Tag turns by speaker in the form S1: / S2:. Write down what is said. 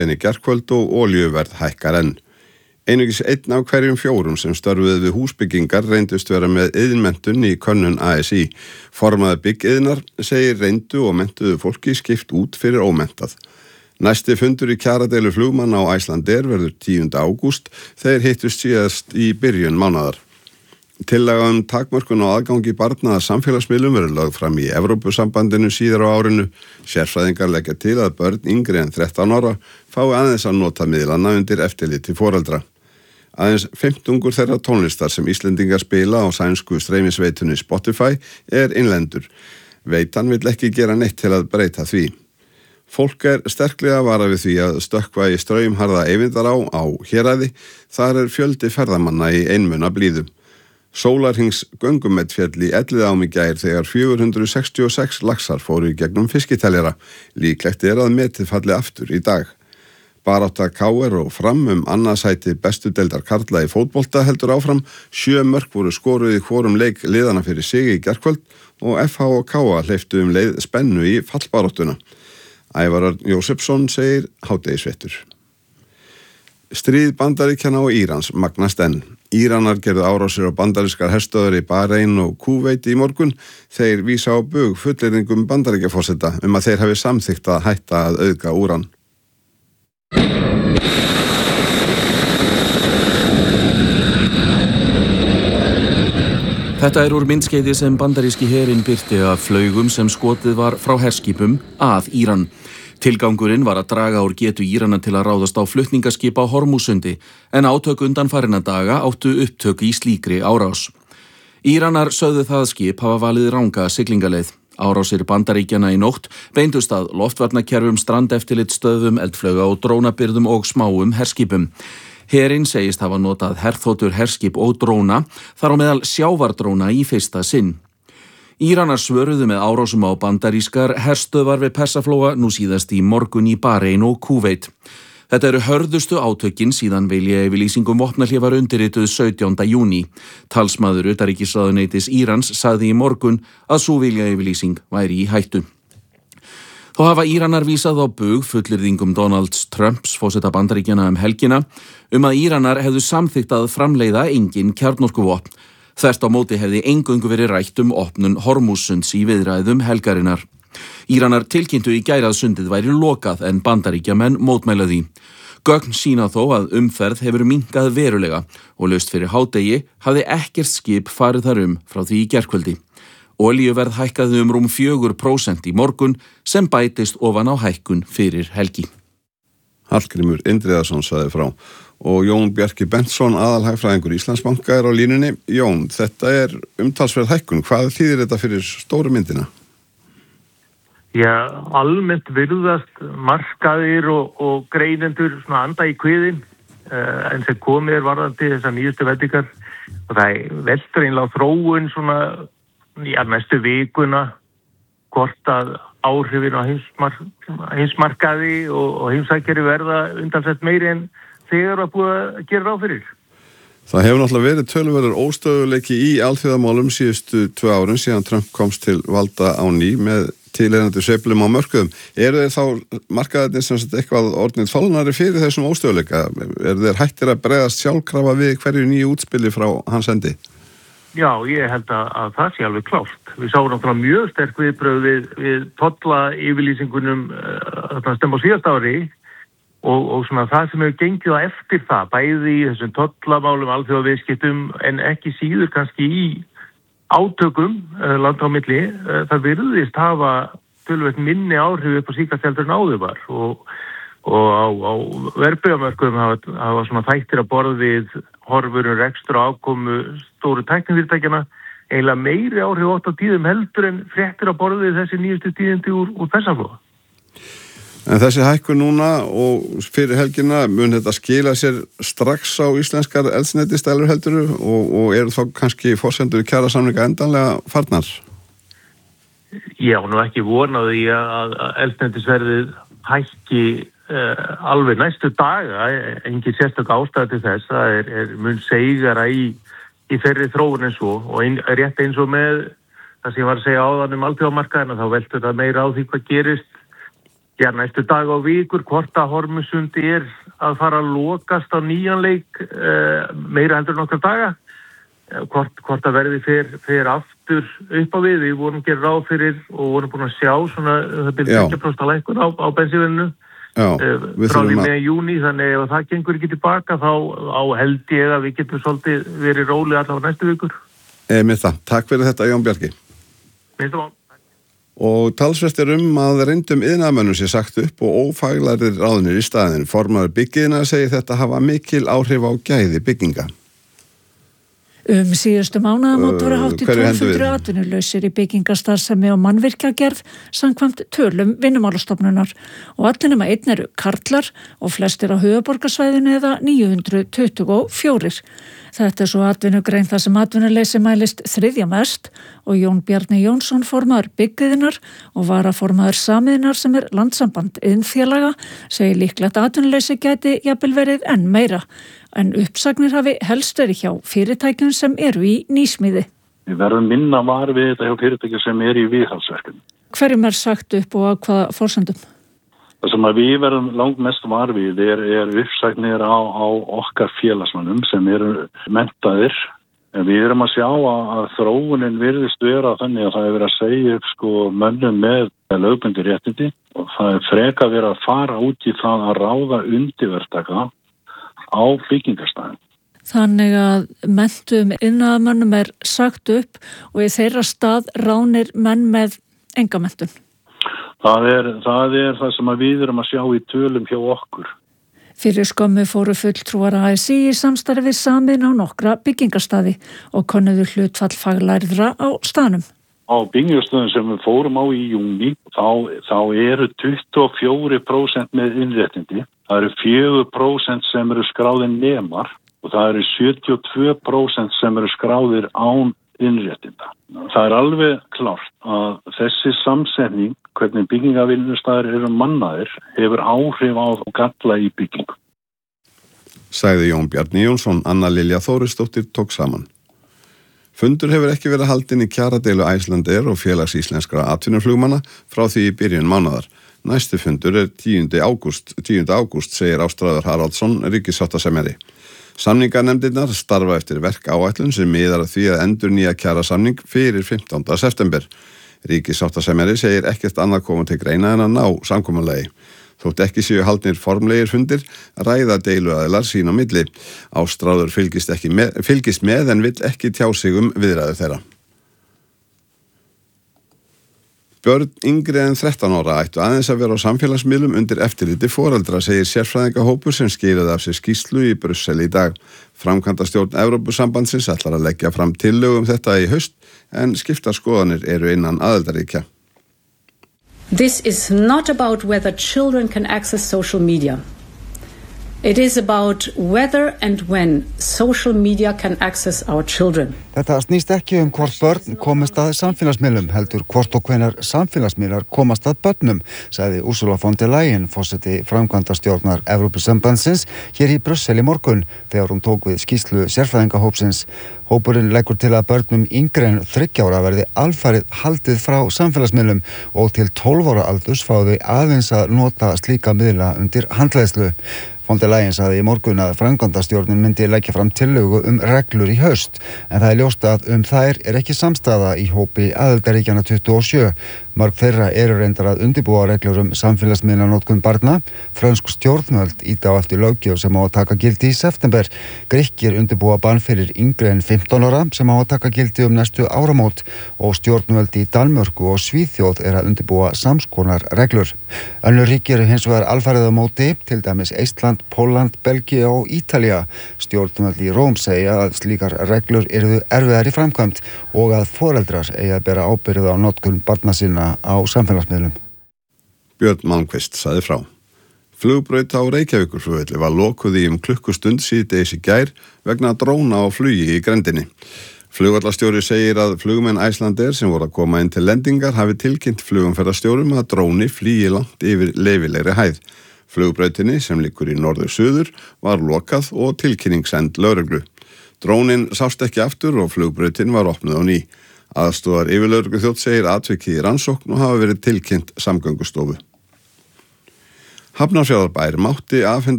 S1: en í gærkvöld og olíuverð hækkar enn. Einungis 1 af hverjum 4 sem störfuðu við húsbyggingar reyndust vera með iðnmenntun í könnun ASÍ. Formaður byggiðnar segir reyndu og menntuðu fólki skipt út fyrir ómenntað. Næsti fundur í kjaradeilu flugmanna á Icelandair verður 10. ágúst, þeir hittust síðast í byrjun mánaðar. Tillaga takmörkun á aðgangi barna að samfélagsmiðlum verður lögð fram í Evrópusambandinu síðar á árinu. Sérfræðingar leggja til að börn yngri en 13 ára fái aðeins að nota miðlana undir eftirliti foreldra. Aðeins 15 þeirra tónlistar sem Íslendingar spila á sænsku streymisveitunni Spotify innlendur. Veitan vill ekki gera neitt til að breyta því. Fólk sterklega varað við því að stökkva í straumharða Eyvindará á Héraði. Þar fjöldi ferðamanna í einmuna blíðu. Sólarhrings göngummet féll í Elliðaám í gær þegar 466 laxar fóru í gegnum fiskiteljara. Líklegt að metið falli aftur í dag. Barátta KR og Fram annað sæti bestu deildar karla í fótbolta heldur áfram. 7 mörk voru skoruð í hvorum leik liðana fyrir sig í gærkvöld og FH og KA hleyptu leið spennu í fallbaráttuna. Ævar Örn Jósepsson segir hádegisfréttur. Stríð Bandaríkjanna og Írans magnast enn. Íranar gerðu árásir á bandarískar herstöðvar í Bahrein og Kúveit í morgun. Þeir vísa á bug fullyrðingum Bandaríkjaforseta að þeir hafi samþykkt að hætta að auðga úran.
S2: Þetta úr myndskeiði sem bandaríski herinn birti af flaugum sem skotið var frá herskipum að Íran. Tilgangurinn var að draga úr getu Írana til að ráðast á flutningaskip á Hormúsundi, en átök undanfarinna daga áttu upptök í slíkri árás. Íranar sögðu það skip hafa valið ranga siglingaleið. Árásir Bandaríkjanna í nótt beindust að loftvarnakerfum, strandeftirlitsstöðvum, eldflauga og drónabirgðum og smáum herskipum. Herinn segist hafa notað herþotur, herskip og dróna, þar á meðal sjávardróna í fyrsta sinn. Íranar svöruðu með árásum á bandarískar herstöðvar við Persaflóa nú síðast í morgun í Bahrein og Kúveit. Þetta eru hörðustu átökin síðan viljayfirlýsingum vopnahlé var undirrituð 17. júní. Talsmaður utanríkisráðuneytis Írans sagði í morgun að sú viljayfirlýsing væri í hættu. Þó hafa Íranar vísað á bug fullyrðingum Donalds Trumps forseta Bandaríkjanna helgina að Íranar hefðu samþykkt að framleiða engin kjarnorkuvopn. Þvert á móti hefði eingöngu verið rætt opnun Hormússunds í viðræðum helgarinnar. Íranar tilkynntu í gær að sundið væri lokað en Bandaríkjamenn mótmæla því. Gögn sýna þó að umferð hefur minnkað verulega og laust fyrir hádegi hafði ekkert skip farið þar frá því í gærkvöldi. Olíuverð hækkaði rúm 4% í morgun sem bætist ofan á hækkun fyrir helgi.
S1: Hallgrímur Indriðason sagði frá og Jón Bjarki Bentsson, aðalhagfræðingur Íslandsbanka á línunni. Jón, þetta umtalsverð hækkun. Hvað þýðir þetta fyrir stóru myndina?
S3: Já, almennt virðast markaðir og greinendur anda í kviðin en sem komið varðandi þessar nýjustu vendingar og það veltur einlega þróun næstu vikuna hvort að áhrifin á heimsmarkaði og heimsækjari verða umtalsvert meiri en þegar var búið að gera ráð fyrir.
S1: Það hefur náttúrulega verið töluverður óstöðuleiki í alþjóðamálum síðustu 2 árum síðan Trump komst til valda á ný með tilheyrandi sveiflum á mörkuðum. Eru þeir þá markaðirnir sem eitthvað orðnið þolnari fyrir þessum óstöðuleika? Eru þeir hættir að bregðast sjálfkrafa við hverju nýju útspili frá hans endi?
S3: Já, ég held að það sé alveg klárt. Við sáum náttúrulega mjög sterk viðbrögð við tolla yfirlýsingunum stemma á síðasta ári og það sem hefur gengið á eftir það, bæði í þessum tollamálum, alþjóðaviðskiptum en ekki síður kannski í átökum landa á milli, það virðist hafa töluvert minni áhrif upp á síkast heldur en áður var og á verðbréfamörkuðum hafa þættir að borð við horfur rekstur og afkomu stóru tæknifyrirtækjanna eiginlega meiri áhrif oft á tíðum heldur en fréttir að borð við þessi nýjustu tíðindi úr Persaflóa.
S1: En þessi hækkun núna og fyrir helgina mun þetta skila sér strax á íslenskar eldsneytisdælur helduru og eru þá kannski forsendur kjarasamninga endanlega farnar?
S3: Já, nú ekki vonaði að eldsneytisverðið hækki alveg næstu daga, engin sérstök ástæða til þess, það mun seigara í þeirri þróun en svo og rétt eins og með það sem ég var að segja áðan alþjóðamarkaðina þá veltur það meira á því hvað gerist næstu dag og vikur, hvort að Hormusundi að fara að lokast á nýjan leik meira heldur nokkra daga, hvort að verði fer aftur upp á við vorum gerð ráð fyrir og vorum búin að sjá svona það byrði 20% lækkun á bensínverðinu frá því með júní, þannig ef það gengur ekki tilbaka þá held ég að við getum svolítið verið róli allavega næstu vikur.
S1: Með það, takk fyrir þetta Jón Bjarki.
S3: Minnst á.
S1: Og talsvert að reyndum iðnaðarmönnum sé sagt upp og ófaglærir ráðnir í staðinn. Formaður byggiðna segir þetta hafa mikil áhrif á gæði bygginga.
S4: Síðustu mánaðamót voru hátt í 1200 atvinnulausir í byggingastarfsemi og mannvirkjagerð samkvæmt tölum Vinnumálastofnunar og allir nema einn eru karlar og flestir á höfuðborgarsvæðinu eða 924. Þetta svo atvinnugrein þar sem atvinnuleysi mælist þriðja mest og Jón Bjarni Jónsson formaður byggiðinnar og varaformaður Samiðinnar sem landssamband iðnfélaga segir líklegt að atvinnuleysi gæti jafnvel verið enn meira. En uppsagnir hafi helst verið hjá fyrirtækjum sem eru í nýsmíði.
S5: Við verðum minna var við þetta hjá fyrirtækjum sem eru í viðhaldsverkefni.
S4: Hverjum sagt upp og á hvaða forsendum?
S5: Það sem að við verðum langt mest var við uppsagnir á okkar félagsmönnum sem eru menntaðir. En við erum að sjá að þróunin virðist vera þannig að það verið að segja upp mönnum með lögbundin réttindi og það freka verið að fara út í það að ráða undirverktaka á byggingarstæðin.
S4: Þannig að menntum iðnaðarmönnum sagt upp og í þeirra stað ránir menn með enga menntun.
S5: Það er það sem að við erum að sjá í tölum hjá okkur.
S4: Fyrir skömmu fóru fulltrúar ASÍ í samstarfi við Samiðn á nokkra byggingarstaði og könnuðu hlutfall faglærðra á staðnum.
S5: Á byggingarstöðum sem við fórum á í júní þá eru 24% með innréttindi. Það eru 4% sem eru skráðir nemar og það eru 72% sem eru skráðir án innréttinda. Það er alveg klárt að þessi samsetning, hvernig byggingavinnustæðir eru mannaðir, hefur áhrif á galla í byggingu.
S1: Sagði Jón Bjarni Jónsson, Anna Lilja Þórisdóttir tók saman. Fundur hefur ekki verið haldinn í kjaradeilu Icelandair og félags íslenskra atvinnuflugmanna frá því í byrjun mánaðar. Næsti fundur 10. ágúst, segir Ástráður Haraldsson, ríkissáttasemjari. Samningarnefndirnar starfa eftir verkáætlun sem miðar að því að endurnýja kjarasamning fyrir 15. september. Ríkissáttasemjari segir ekkert annað koma til greina en að ná samkomulagi. Þótt ekki séu haldnir formlegir fundir, ræða deiluaðilar sín á milli. Ástráður fylgist með en vill ekki tjá sig viðræður þeirra. Börn yngri en 13 ára ættu aðeins að vera á samfélagsmiðlum undir eftirliti foreldra, segir sérfræðingahópur sem skilaði af sér skýrslu í Brussel í dag. Framkvæmdastjórn Evrópusambandsins ætlar að leggja fram tillögu þetta í haust en skiptar skoðanir eru innan aðildarríkja.
S6: This is not about whether children can access social media. It is about whether and when social media can access our children.
S7: Þetta snýst ekki hvort börn komast að samfélagsmiðlum, heldur hvort og hvenær samfélagsmiðlar komast að börnum, sagði Ursula von der Leyen, forseti framkvæmdastjórnar Evrópusambandsins, hér í Brussel í morgun, þegar hún tók við skýrslu sérfræðingahópsins. Hópurinn leggur til að börnum yngri en 3 ára verði alfarið haldið frá samfélagsmiðlum og til 12 ára aldurs fá þau aðeins að nota slíka miðla undir handleiðslu. Von der Leyen sagði í morgun að framkvæmdastjórnin myndi leggja fram tillögu reglur í haust, en það ljóst að þær ekki samstaða í hópi aðildarríkjanna 27. Mörg þeirra eru reyndar að undirbúa reglur samfélagsmiðlanotkun barna. Frönsk stjórnvöld ýta á eftir löggjöf sem á að taka gildi í september. Grikkir undirbúa bann fyrir yngri en 15 ára sem á að taka gildi næstu áramót og stjórnvöld í Danmörku og Svíþjóð að undirbúa samskonar reglur. Önnur ríki eru hins vegar alfarið á móti, til dæmis Eistland, Pólland, Belgía og Ítalía. Stjórnvöld í Róm segja að slíkar reglur eru erfiðar í framkvæmd og að foreldrar eigi að bera ábyrgð á notkun barna sinna á samfélagsmiðlum.
S1: Björn Malmqvist sagði frá. Flugbraut á Reykjavíkurflugvelli var lokuð í klukkustund síðdegis í gær vegna dróna á flugi í grenndinni. Flugvallastjóri segir að flugmenn Icelandair sem voru að koma inn til lendingar hafi tilkynnt flugumferðarstjórum að dróni flýi langt yfir leyfilegri hæð. Flugbrautinni sem liggur í norður-suður var lokað og tilkynning send lögreglu. Drónin sást ekki aftur og flugbrautin var opnuð á ný. Aðstoðar yfirlögregluþjónn segir atvikið í rannsókn og hafa verið tilkynnt Samgöngustofu. Hafnarfjarðarbær mátti afhenda